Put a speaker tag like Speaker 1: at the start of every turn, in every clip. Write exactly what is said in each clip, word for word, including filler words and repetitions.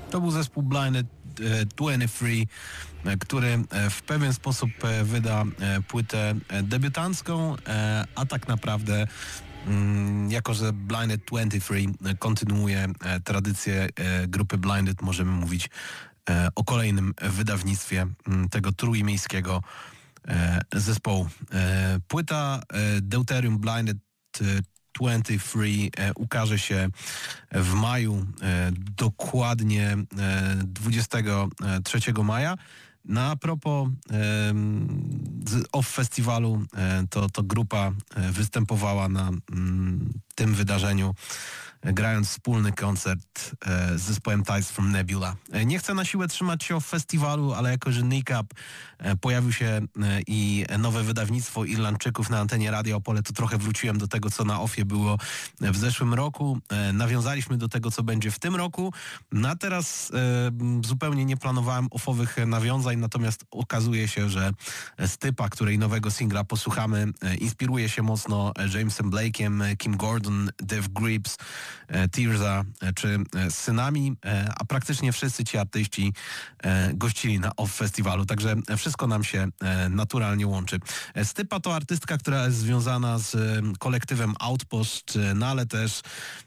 Speaker 1: To był zespół Blinded dwadzieścia trzy, który w pewien sposób wyda płytę debiutancką, a tak naprawdę jako że Blinded dwadzieścia trzy kontynuuje tradycję grupy Blinded, możemy mówić o kolejnym wydawnictwie tego trójmiejskiego zespołu. Płyta Deuterium Blinded dwadzieścia trzy ukaże się w maju, dokładnie dwudziestego trzeciego maja. No a propos z Off Festiwalu, to, to grupa występowała na m, tym wydarzeniu, grając wspólny koncert z zespołem Tides from Nebula. Nie chcę na siłę trzymać się Off Festiwalu, ale jako, że Nick Up pojawił się i nowe wydawnictwo Irlandczyków na antenie Radia Opole, to trochę wróciłem do tego, co na Offie było w zeszłym roku. Nawiązaliśmy do tego, co będzie w tym roku. No a teraz zupełnie nie planowałem offowych nawiązań, natomiast okazuje się, że Stypa, której nowego singla posłuchamy, inspiruje się mocno Jamesem Blake'iem, Kim Gordon, Dev Grips, Tearsa czy synami, a praktycznie wszyscy ci artyści gościli na Off Festiwalu, także wszystko nam się naturalnie łączy. Stypa to artystka, która jest związana z kolektywem Outpost, no ale też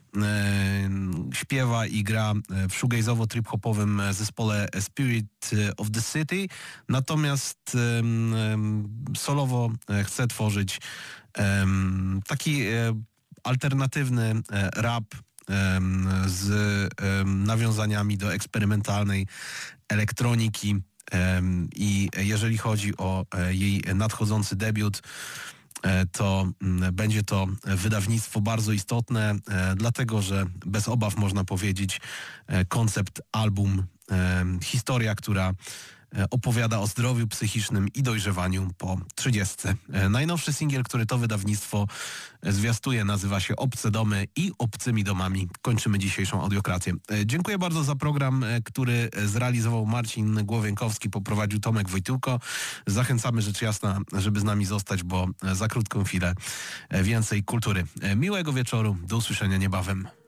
Speaker 1: śpiewa i gra w shoegaze'owo trip-hopowym zespole Spirit of the City, natomiast solowo chce tworzyć taki alternatywny rap z nawiązaniami do eksperymentalnej elektroniki i jeżeli chodzi o jej nadchodzący debiut, to będzie to wydawnictwo bardzo istotne, dlatego że bez obaw można powiedzieć koncept album, historia, która opowiada o zdrowiu psychicznym i dojrzewaniu po trzydziestce. Najnowszy singiel, który to wydawnictwo zwiastuje, nazywa się Obce domy i obcymi domami kończymy dzisiejszą audiokrację. Dziękuję bardzo za program, który zrealizował Marcin Głowienkowski, poprowadził Tomek Wojtyłko. Zachęcamy rzecz jasna, żeby z nami zostać, bo za krótką chwilę więcej kultury. Miłego wieczoru, do usłyszenia niebawem.